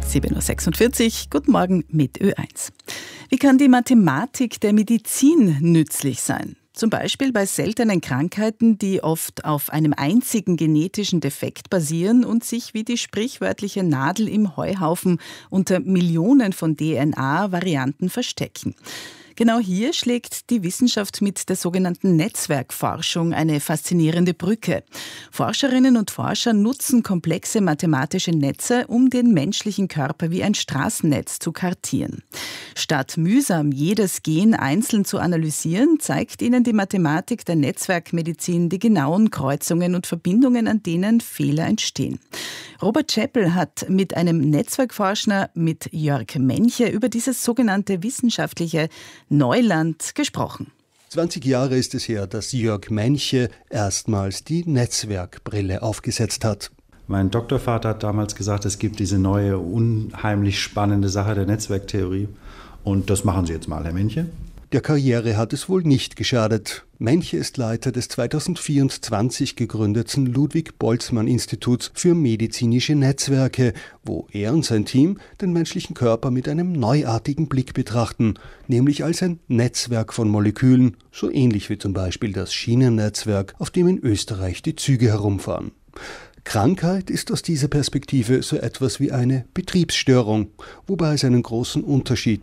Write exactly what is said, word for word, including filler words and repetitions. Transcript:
sieben Uhr sechsundvierzig, guten Morgen mit Ö eins. Wie kann die Mathematik der Medizin nützlich sein? Zum Beispiel bei seltenen Krankheiten, die oft auf einem einzigen genetischen Defekt basieren und sich wie die sprichwörtliche Nadel im Heuhaufen unter Millionen von D N A-Varianten verstecken. Genau hier schlägt die Wissenschaft mit der sogenannten Netzwerkforschung eine faszinierende Brücke. Forscherinnen und Forscher nutzen komplexe mathematische Netze, um den menschlichen Körper wie ein Straßennetz zu kartieren. Statt mühsam jedes Gen einzeln zu analysieren, zeigt ihnen die Mathematik der Netzwerkmedizin die genauen Kreuzungen und Verbindungen, an denen Fehler entstehen. Robert Chappell hat mit einem Netzwerkforscher, mit Jörg Menche, über dieses sogenannte wissenschaftliche Neuland gesprochen. zwanzig Jahre ist es her, dass Jörg Menche erstmals die Netzwerkbrille aufgesetzt hat. Mein Doktorvater hat damals gesagt, es gibt diese neue, unheimlich spannende Sache der Netzwerktheorie. Und das machen Sie jetzt mal, Herr Menche. Der Karriere hat es wohl nicht geschadet. Menche ist Leiter des zweitausendvierundzwanzig gegründeten Ludwig-Boltzmann-Instituts für medizinische Netzwerke, wo er und sein Team den menschlichen Körper mit einem neuartigen Blick betrachten, nämlich als ein Netzwerk von Molekülen, so ähnlich wie zum Beispiel das Schienennetzwerk, auf dem in Österreich die Züge herumfahren. Krankheit ist aus dieser Perspektive so etwas wie eine Betriebsstörung, wobei es einen großen Unterschied